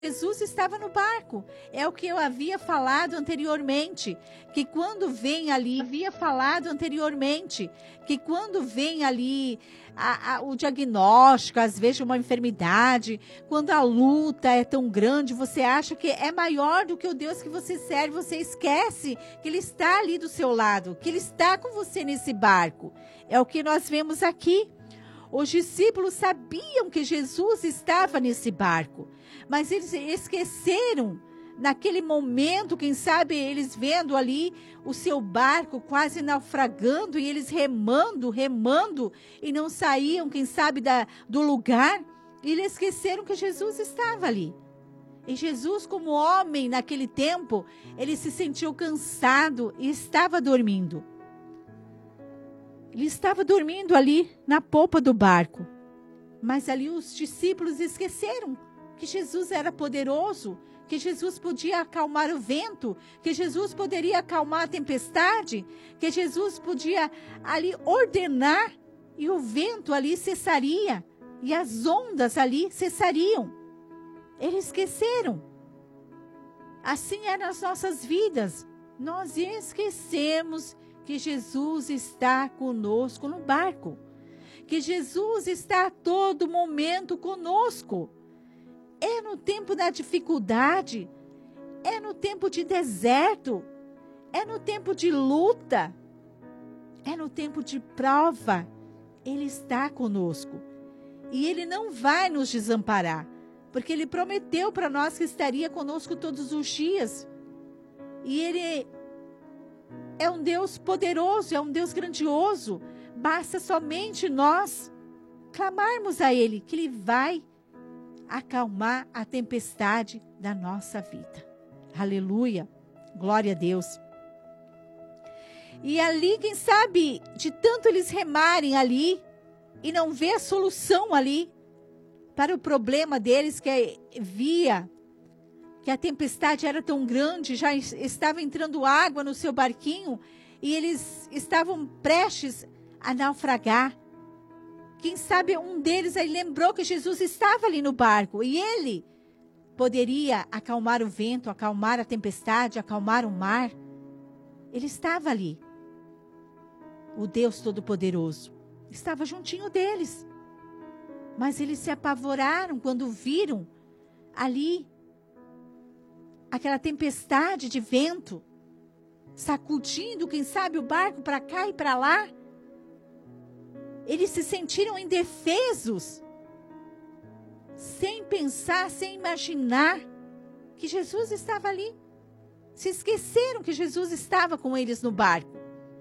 Jesus estava no barco. É o que eu havia falado anteriormente, que quando vem ali, o diagnóstico, às vezes uma enfermidade, quando a luta é tão grande, você acha que é maior do que o Deus que você serve, você esquece que Ele está ali do seu lado, que Ele está com você nesse barco. É o que nós vemos aqui. Os discípulos sabiam que Jesus estava nesse barco, mas eles esqueceram, naquele momento, quem sabe eles vendo ali o seu barco quase naufragando e eles remando, e não saíam, quem sabe, do lugar, e eles esqueceram que Jesus estava ali. E Jesus, como homem naquele tempo, ele se sentiu cansado e estava dormindo. Ele estava dormindo ali na polpa do barco. Mas ali os discípulos esqueceram que Jesus era poderoso, que Jesus podia acalmar o vento, que Jesus poderia acalmar a tempestade, que Jesus podia ali ordenar e o vento ali cessaria e as ondas ali cessariam. Eles esqueceram. Assim é nas nossas vidas. Nós esquecemos que Jesus está conosco no barco, que Jesus está a todo momento conosco. É no tempo da dificuldade, é no tempo de deserto, é no tempo de luta, é no tempo de prova. Ele está conosco e Ele não vai nos desamparar, porque Ele prometeu para nós que estaria conosco todos os dias. E Ele é um Deus poderoso, é um Deus grandioso. Basta somente nós clamarmos a Ele, que Ele vai acalmar a tempestade da nossa vida. Aleluia, glória a Deus. E ali, quem sabe, de tanto eles remarem ali e não ver a solução ali para o problema deles, que via que a tempestade era tão grande, já estava entrando água no seu barquinho e eles estavam prestes a naufragar. Quem sabe um deles aí lembrou que Jesus estava ali no barco e ele poderia acalmar o vento, acalmar a tempestade, acalmar o mar. Ele estava ali. O Deus Todo-Poderoso estava juntinho deles. Mas eles se apavoraram quando viram ali aquela tempestade de vento, sacudindo, quem sabe, o barco para cá e para lá. Eles se sentiram indefesos, sem pensar, sem imaginar que Jesus estava ali. Se esqueceram que Jesus estava com eles no barco.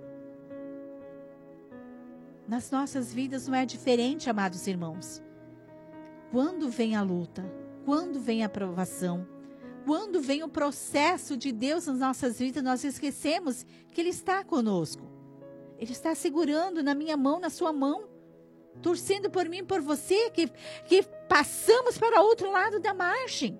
Nas nossas vidas não é diferente, amados irmãos. Quando vem a luta, quando vem a provação, quando vem o processo de Deus nas nossas vidas, nós esquecemos que Ele está conosco. Ele está segurando na minha mão, na sua mão, torcendo por mim e por você, que passamos para o outro lado da margem.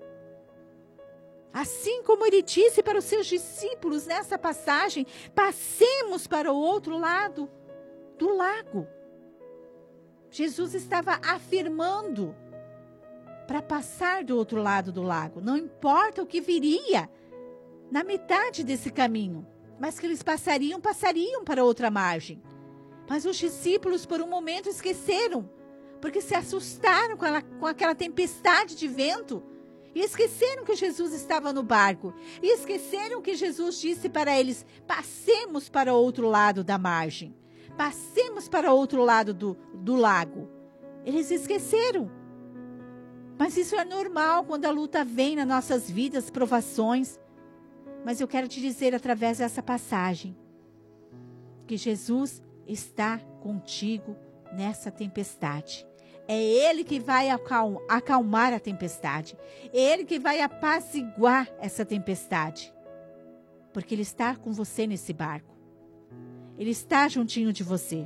Assim como Ele disse para os seus discípulos nessa passagem, passemos para o outro lado do lago. Jesus estava afirmando para passar do outro lado do lago. Não importa o que viria na metade desse caminho, mas que eles passariam para outra margem. Mas os discípulos por um momento esqueceram, porque se assustaram com aquela tempestade de vento e esqueceram que Jesus estava no barco e esqueceram que Jesus disse para eles: passemos para o outro lado da margem, passemos para o outro lado do lago. Eles esqueceram. Mas isso é normal quando a luta vem nas nossas vidas, provações. Mas eu quero te dizer através dessa passagem que Jesus está contigo nessa tempestade. É Ele que vai acalmar a tempestade. É Ele que vai apaziguar essa tempestade. Porque Ele está com você nesse barco. Ele está juntinho de você.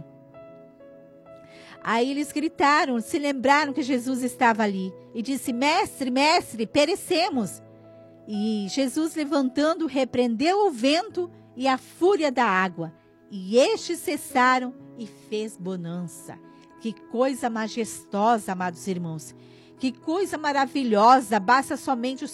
Aí eles gritaram, se lembraram que Jesus estava ali. E disse: mestre, mestre, perecemos. E Jesus, levantando, repreendeu o vento e a fúria da água. E estes cessaram e fez bonança. Que coisa majestosa, amados irmãos. Que coisa maravilhosa, basta somente o